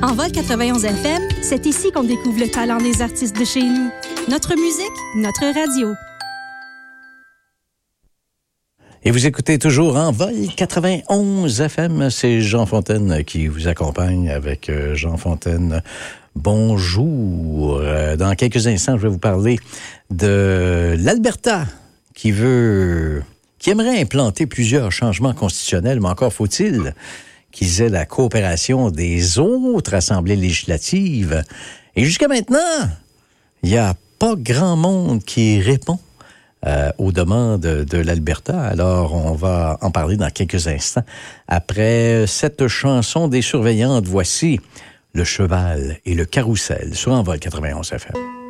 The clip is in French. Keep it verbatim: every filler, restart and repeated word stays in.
En Vol quatre-vingt-onze F M, c'est ici qu'on découvre le talent des artistes de chez nous. Notre musique, notre radio. Et vous écoutez toujours En Vol quatre-vingt-onze F M. C'est Jean Fontaine qui vous accompagne avec Jean Fontaine. Bonjour. Dans quelques instants, je vais vous parler de l'Alberta qui veut, qui aimerait implanter plusieurs changements constitutionnels, mais encore faut-il qu'ils aient la coopération des autres assemblées législatives. Et jusqu'à maintenant, il n'y a pas grand monde qui répond euh, aux demandes de l'Alberta. Alors, on va en parler dans quelques instants. Après cette chanson des surveillantes, voici Le Cheval et le Carrousel sur Envol quatre-vingt-onze F M.